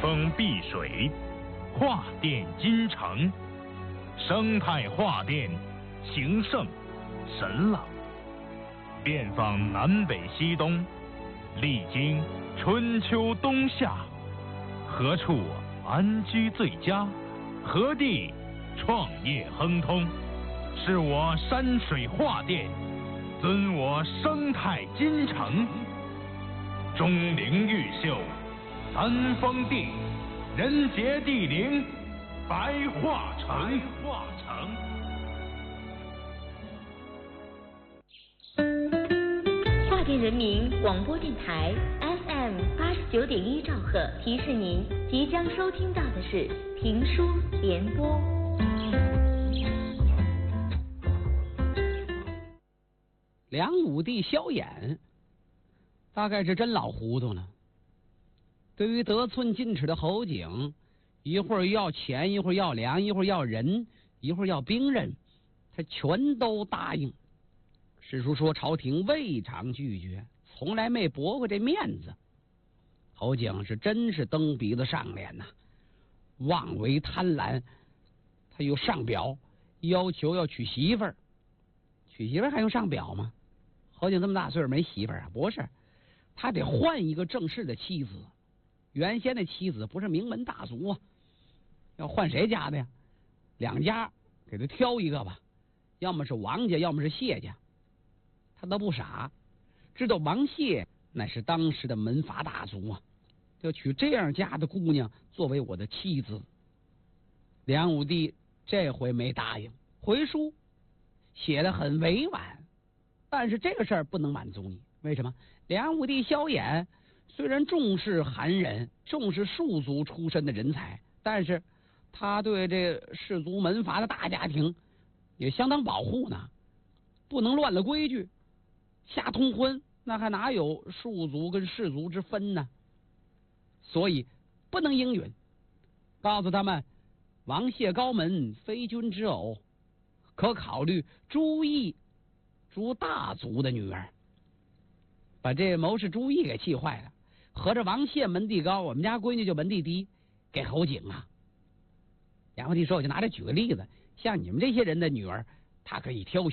风碧水，画殿金城，生态画殿，形胜神朗。遍访南北西东，历经春秋冬夏，何处安居最佳？何地创业亨通？是我山水画殿，尊我生态金城。钟灵毓秀，三峰地，人杰地灵，白桦城。 桦甸人民广播电台 FM 89.1兆赫提示您，即将收听到的是评书联播。 梁武帝萧衍大概是真老糊涂了。对于得寸进尺的侯景，一会儿要钱，一会儿要粮，一会儿要人，一会儿要兵刃，他全都答应。史书说朝廷未尝拒绝，从来没驳过这面子。侯景是真是蹬鼻子上脸呐，妄为贪婪。他又上表要求要娶媳妇儿，娶媳妇儿还用上表吗？侯景这么大岁数没媳妇儿啊？不是，他得换一个正式的妻子。原先的妻子不是名门大族啊，要换谁家的呀？两家给他挑一个吧，要么是王家，要么是谢家。他都不傻，知道王谢乃是当时的门阀大族啊，就娶这样家的姑娘作为我的妻子。梁武帝这回没答应，回书写得很委婉，但是这个事儿不能满足你。为什么？梁武帝萧衍虽然重视寒人，重视庶族出身的人才，但是他对这士族门阀的大家庭也相当保护呢，不能乱了规矩。瞎通婚，那还哪有庶族跟士族之分呢？所以不能应允，告诉他们王谢高门非君之偶，可考虑朱毅朱大族的女儿。把这谋士朱毅给气坏了，合着王谢门第高，我们家闺女就门第低，给侯景啊。梁武帝说，我就拿这举个例子，像你们这些人的女儿，她可以挑选。